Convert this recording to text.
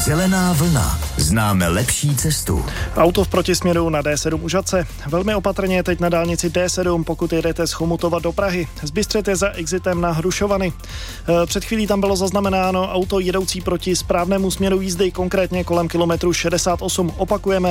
Zelená vlna. Známe lepší cestu. Auto v protisměru na D7 u Žatce. Velmi opatrně teď na dálnici D7, pokud jedete z Chomutova do Prahy. Zbystřete za exitem na Hrušovany. Před chvílí tam bylo zaznamenáno auto jedoucí proti správnému směru jízdy, konkrétně kolem kilometru 68. Opakujeme,